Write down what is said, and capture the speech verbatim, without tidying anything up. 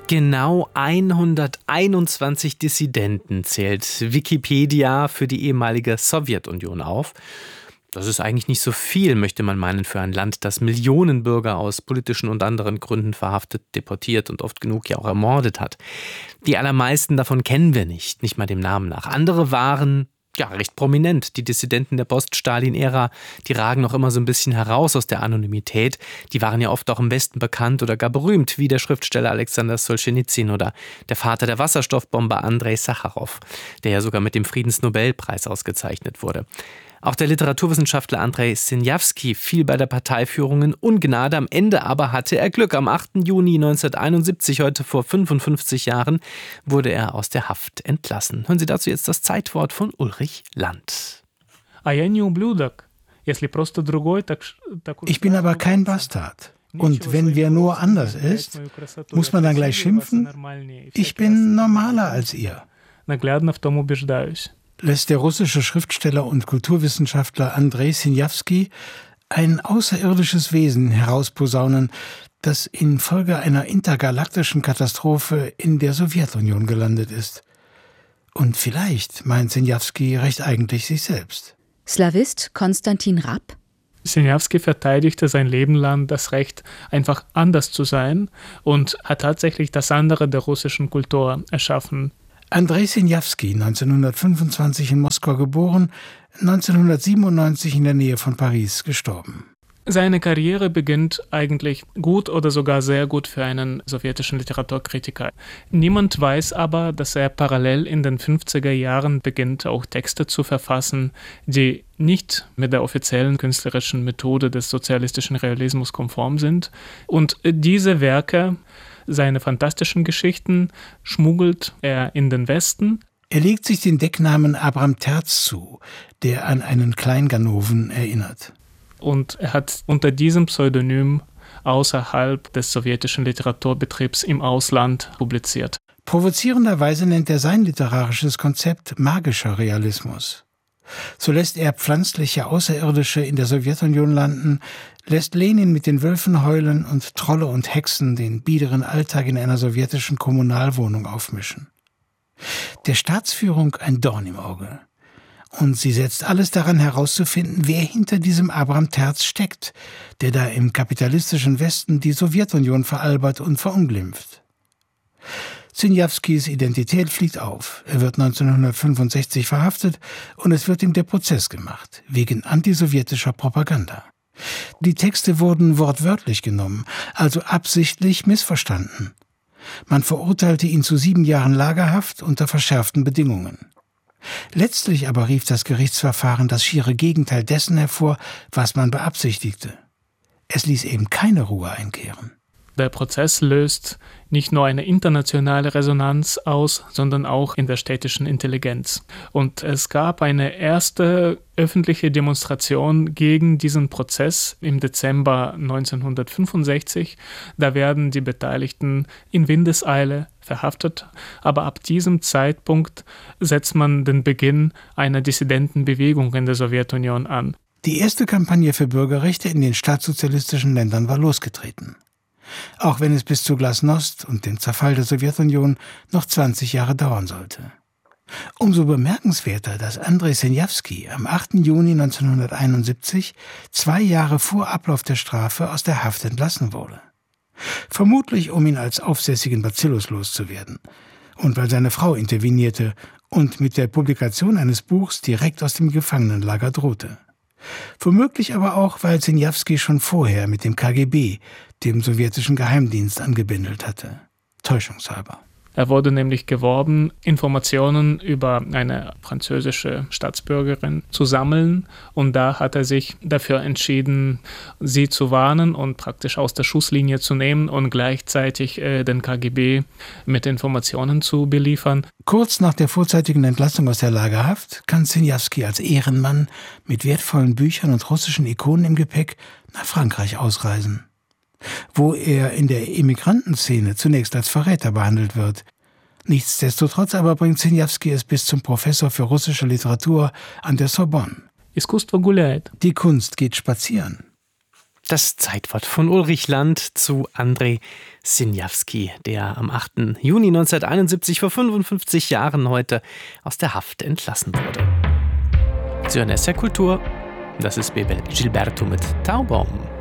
Genau hunderteinundzwanzig Dissidenten zählt Wikipedia für die ehemalige Sowjetunion auf. Das ist eigentlich nicht so viel, möchte man meinen, für ein Land, das Millionen Bürger aus politischen und anderen Gründen verhaftet, deportiert und oft genug ja auch ermordet hat. Die allermeisten davon kennen wir nicht, nicht mal dem Namen nach. Andere waren ja recht prominent. Die Dissidenten der Post-Stalin-Ära, die ragen noch immer so ein bisschen heraus aus der Anonymität. Die waren ja oft auch im Westen bekannt oder gar berühmt, wie der Schriftsteller Alexander Solschenizyn oder der Vater der Wasserstoffbombe Andrei Sacharow, der ja sogar mit dem Friedensnobelpreis ausgezeichnet wurde. Auch der Literaturwissenschaftler Andrei Siniawski fiel bei der Parteiführung in Ungnade. Am Ende aber hatte er Glück. Am achten Juni neunzehnhunderteinundsiebzig, heute vor fünfundfünfzig Jahren, wurde er aus der Haft entlassen. Hören Sie dazu jetzt das Zeitwort von Ulrich Land. Ich bin aber kein Bastard. Und wenn wer nur anders ist, muss man dann gleich schimpfen? Ich bin normaler als ihr. Lässt der russische Schriftsteller und Kulturwissenschaftler Andrei Siniawski ein außerirdisches Wesen herausposaunen, das infolge einer intergalaktischen Katastrophe in der Sowjetunion gelandet ist. Und vielleicht meint Siniawski recht eigentlich sich selbst. Slawist Konstantin Rapp. Siniawski verteidigte sein Leben lang das Recht, einfach anders zu sein und hat tatsächlich das andere der russischen Kultur erschaffen. Andrei Siniawski, neunzehnhundertfünfundzwanzig in Moskau geboren, neunzehnhundertsiebenundneunzig in der Nähe von Paris gestorben. Seine Karriere beginnt eigentlich gut oder sogar sehr gut für einen sowjetischen Literaturkritiker. Niemand weiß aber, dass er parallel in den fünfziger Jahren beginnt, auch Texte zu verfassen, die nicht mit der offiziellen künstlerischen Methode des sozialistischen Realismus konform sind. Und diese Werke, seine fantastischen Geschichten, schmuggelt er in den Westen. Er legt sich den Decknamen Abram Terz zu, der an einen Kleinganoven erinnert. Und er hat unter diesem Pseudonym außerhalb des sowjetischen Literaturbetriebs im Ausland publiziert. Provozierenderweise nennt er sein literarisches Konzept magischer Realismus. So lässt er pflanzliche Außerirdische in der Sowjetunion landen, lässt Lenin mit den Wölfen heulen und Trolle und Hexen den biederen Alltag in einer sowjetischen Kommunalwohnung aufmischen. Der Staatsführung ein Dorn im Auge. Und sie setzt alles daran herauszufinden, wer hinter diesem Abram Terz steckt, der da im kapitalistischen Westen die Sowjetunion veralbert und verunglimpft. Siniawskis Identität fliegt auf. Er wird neunzehnhundertfünfundsechzig verhaftet und es wird ihm der Prozess gemacht, wegen antisowjetischer Propaganda. Die Texte wurden wortwörtlich genommen, also absichtlich missverstanden. Man verurteilte ihn zu sieben Jahren Lagerhaft unter verschärften Bedingungen. Letztlich aber rief das Gerichtsverfahren das schiere Gegenteil dessen hervor, was man beabsichtigte. Es ließ eben keine Ruhe einkehren. Der Prozess löst nicht nur eine internationale Resonanz aus, sondern auch in der städtischen Intelligenz. Und es gab eine erste öffentliche Demonstration gegen diesen Prozess im Dezember neunzehnhundertfünfundsechzig. Da werden die Beteiligten in Windeseile verhaftet, aber ab diesem Zeitpunkt setzt man den Beginn einer Dissidentenbewegung in der Sowjetunion an. Die erste Kampagne für Bürgerrechte in den staatssozialistischen Ländern war losgetreten. Auch wenn es bis zu Glasnost und dem Zerfall der Sowjetunion noch zwanzig Jahre dauern sollte. Umso bemerkenswerter, dass Andrei Siniawski am achten Juni neunzehnhunderteinundsiebzig, zwei Jahre vor Ablauf der Strafe, aus der Haft entlassen wurde. Vermutlich, um ihn als aufsässigen Bacillus loszuwerden. Und weil seine Frau intervenierte und mit der Publikation eines Buchs direkt aus dem Gefangenenlager drohte. Womöglich aber auch, weil Siniawski schon vorher mit dem K G B, dem sowjetischen Geheimdienst, angebändelt hatte. Täuschungshalber. Er wurde nämlich geworben, Informationen über eine französische Staatsbürgerin zu sammeln. Und da hat er sich dafür entschieden, sie zu warnen und praktisch aus der Schusslinie zu nehmen und gleichzeitig äh, den K G B mit Informationen zu beliefern. Kurz nach der vorzeitigen Entlassung aus der Lagerhaft kann Siniawski als Ehrenmann mit wertvollen Büchern und russischen Ikonen im Gepäck nach Frankreich ausreisen, wo er in der Immigrantenszene zunächst als Verräter behandelt wird. Nichtsdestotrotz aber bringt Siniawski es bis zum Professor für russische Literatur an der Sorbonne. Искусство гуляет. Die Kunst geht spazieren. Das Zeitwort von Ulrich Land zu Andrzej Siniawski, der am achten Juni neunzehnhunderteinundsiebzig vor fünfundfünfzig Jahren heute aus der Haft entlassen wurde. Sie hören S R Kultur. Das ist Bebel Gilberto mit Taubaum.